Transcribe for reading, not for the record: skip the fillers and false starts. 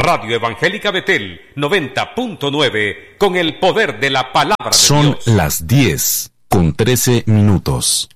Radio Evangélica Betel 90.9 con el poder de la palabra de Son Dios. las 10:13.